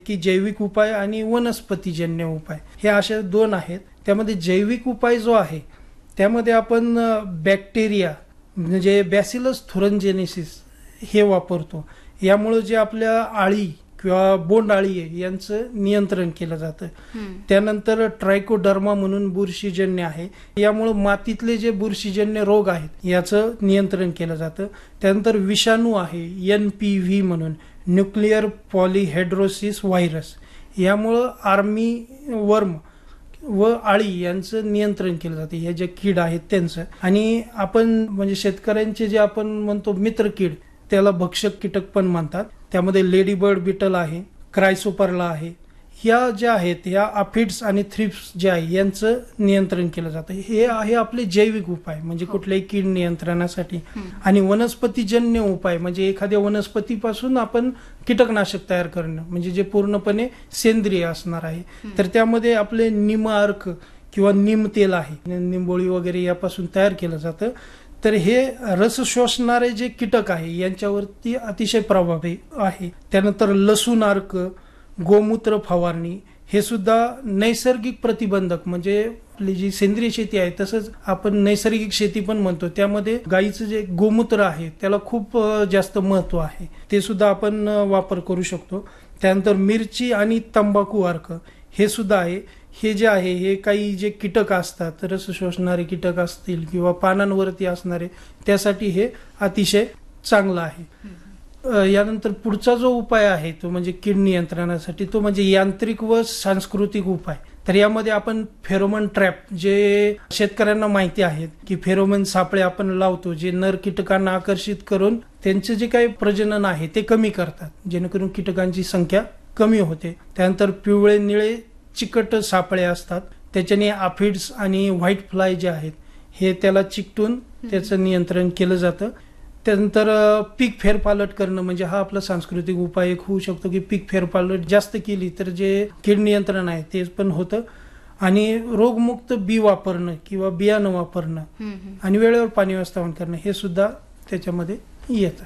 की जैविक उपाय आणि वनस्पतीजन्य उपाय हे असे दोन आहेत. त्यामध्ये जैविक उपाय जो आहे त्यामध्ये आपण बॅक्टेरिया म्हणजे बॅसिलस थुरिनजेन्सिस हे वापरतो. यामुळे जे आपल्या आळी किंवा बोंडआळी आहे यांचं नियंत्रण केलं जातं. त्यानंतर ट्रायकोडर्मा म्हणून बुरशीजन्य आहे, यामुळे मातीतले जे बुरशीजन्य रोग आहेत याचं नियंत्रण केलं जातं. त्यानंतर विषाणू आहे NPV म्हणून न्यूक्लिअर पॉलीहेड्रोसिस व्हायरस, यामुळं आर्मी वर्म व आळी यांचं नियंत्रण केलं जाते, हे जे कीड आहेत त्यांचं. आणि आपण म्हणजे शेतकऱ्यांचे जे आपण म्हणतो मित्र कीड त्याला भक्षक कीटक पण म्हणतात. त्यामध्ये लेडीबर्ड बिटल आहे, क्रायसोपरला आहे, ह्या ज्या आहेत ह्या अफिड्स आणि थ्रिप्स जे आहे यांचं नियंत्रण केलं जातं. हे आहे आपले जैविक उपाय म्हणजे कुठल्याही कीड नियंत्रणासाठी. आणि वनस्पतीजन्य उपाय म्हणजे एखाद्या वनस्पतीपासून आपण कीटकनाशक तयार करणं म्हणजे जे पूर्णपणे सेंद्रिय असणार आहे. तर त्यामध्ये आपले निम अर्क किंवा निम तेल आहे, निंबोळी वगैरे यापासून तयार केलं जातं. तर हे रस शोषणारे जे कीटक आहे यांच्यावरती अतिशय प्रभावी आहे. त्यानंतर लसूण अर्क, गोमूत्र फवारणी हे सुद्धा नैसर्गिक प्रतिबंधक म्हणजे आपली जी सेंद्रिय शेती आहे तसंच आपण नैसर्गिक शेती पण म्हणतो, त्यामध्ये गाईचं जे गोमूत्र आहे त्याला खूप जास्त महत्व आहे, ते सुद्धा आपण वापर करू शकतो. त्यानंतर मिरची आणि तंबाखू अर्क हे सुद्धा आहे. हे जे आहे हे काही जे कीटक असतात रस शोषणारे कीटक असतील किंवा पानांवरती असणारे त्यासाठी हे अतिशय चांगलं आहे. यानंतर पुढचा जो उपाय आहे तो म्हणजे कीड नियंत्रणासाठी तो म्हणजे यांत्रिक व सांस्कृतिक उपाय. तर यामध्ये आपण फेरोमन ट्रॅप जे शेतकऱ्यांना माहिती आहेत की फेरोमन सापळे आपण लावतो जे नर कीटकांना आकर्षित करून त्यांचे जे काही प्रजनन आहे ते कमी करतात जेणेकरून कीटकांची संख्या कमी होते. त्यानंतर पिवळे निळे चिकट सापळे असतात त्याच्याने अफिड्स आणि व्हाईट फ्लाय जे आहेत हे त्याला चिकटून त्याचं नियंत्रण केलं जातं. त्यानंतर पीक फेरपालट करणं म्हणजे हा आपला सांस्कृतिक उपाय एक होऊ शकतो की पीक फेरपालट जास्त केली तर जे कीड नियंत्रण आहे ते पण होतं. आणि रोगमुक्त बी वापरणं किंवा बियाणं वापरणं आणि वेळेवर पाणी व्यवस्थापन करणं हे सुद्धा त्याच्यामध्ये येतं.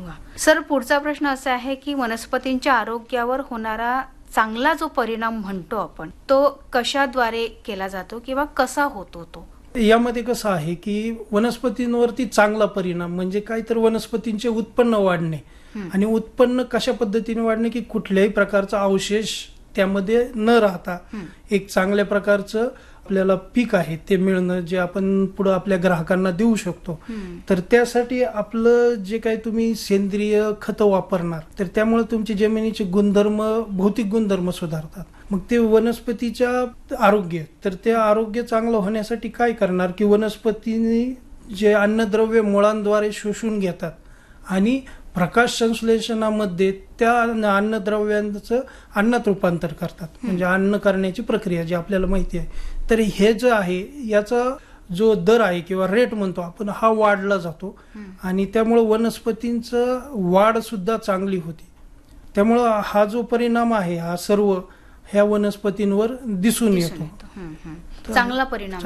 सर, पुढचा प्रश्न असा आहे की वनस्पतींच्या आरोग्यावर होणारा चांगला जो परिणाम म्हणतो आपण तो कशाद्वारे केला जातो किंवा कसा होतो तो? यामध्ये कसं आहे की वनस्पतींवरती चांगला परिणाम म्हणजे काय तर वनस्पतींचे उत्पन्न वाढणे आणि उत्पन्न कशा पद्धतीने वाढणे की कुठल्याही प्रकारचा अवशेष त्यामध्ये न राहता एक चांगल्या प्रकारचं आपल्याला पीक आहे ते मिळणं जे आपण पुढे आपल्या ग्राहकांना देऊ शकतो. तर त्यासाठी आपलं जे काही तुम्ही सेंद्रिय खत वापरणार तर त्यामुळे तुमची जमिनीचे गुणधर्म भौतिक गुणधर्म सुधारतात. मग ते वनस्पतीच्या आरोग्य तर ते आरोग्य चांगलं होण्यासाठी काय करणार की वनस्पतींनी जे अन्नद्रव्य मुळांद्वारे शोषून घेतात आणि प्रकाश संश्लेषणामध्ये त्या अन्नद्रव्यांचं अन्नात रूपांतर करतात म्हणजे अन्न करण्याची प्रक्रिया जी आपल्याला माहिती आहे. तर हे जे आहे याचा जो दर आहे किंवा रेट म्हणतो आपण हा वाढला जातो आणि त्यामुळे वनस्पतींचं वाढ सुद्धा चांगली होती. त्यामुळं हा जो परिणाम आहे हा सर्व ह्या वनस्पतींवर दिसून येतो. चांगला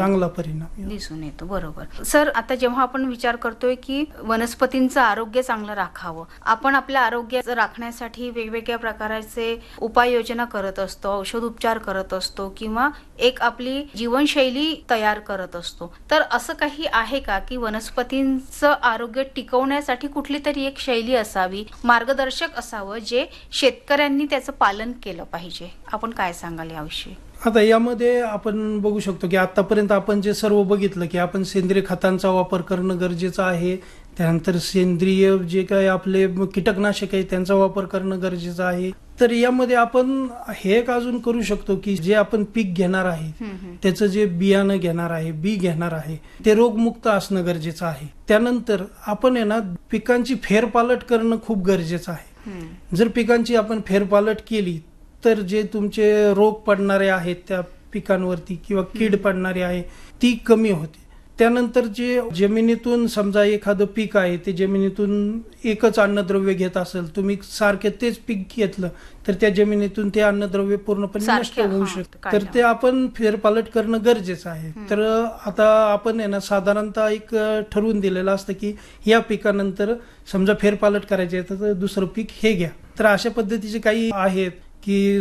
परिणाम दिसून येतो. बरोबर. सर, आता जेव्हा आपण विचार करतोय की वनस्पतींचं आरोग्य चांगलं राखावं, आपण आपल्या आरोग्य राखण्यासाठी वेगवेगळ्या प्रकारचे उपाययोजना करत असतो, औषध उपचार करत असतो किंवा एक आपली जीवनशैली तयार करत असतो. तर असं काही आहे का की वनस्पतींचं आरोग्य टिकवण्यासाठी कुठली तरी एक शैली असावी, मार्गदर्शक असावं जे शेतकऱ्यांनी त्याचं पालन केलं पाहिजे? आपण काय सांगाल याविषयी? आता यामध्ये आपण बघू शकतो की आतापर्यंत आपण जे सर्व बघितलं की आपण सेंद्रिय खतांचा वापर करणं गरजेचं आहे. त्यानंतर सेंद्रिय जे काही आपले कीटकनाशक आहे त्यांचा वापर करणं गरजेचं आहे. तर यामध्ये आपण हे एक अजून करू शकतो की जे आपण पीक घेणार आहे त्याचं जे बियाणं घेणार आहे बी घेणार आहे ते रोगमुक्त असणं गरजेचं आहे. त्यानंतर आपण आहे ना पिकांची फेरपालट करणं खूप गरजेचं आहे. जर पिकांची आपण फेरपालट केली तर जे तुमचे रोग पडणारे आहेत त्या पिकांवरती किंवा कीड पडणारी आहे ती कमी होते. त्यानंतर जे जमिनीतून समजा एखादं पीक आहे ते जमिनीतून एकच अन्नद्रव्य घेत असेल तुम्ही सारखे तेच पीक घेतलं तर त्या जमिनीतून ते अन्नद्रव्य पूर्णपणे नष्ट होऊ शकतं. तर ते आपण फेरपालट करणं गरजेचं आहे. तर आता आपण आहे ना साधारणतः एक ठरवून दिलेलं असतं की या पिकानंतर समजा फेरपालट करायचे तर दुसरं पीक हे घ्या. तर अशा पद्धतीचे काही आहेत की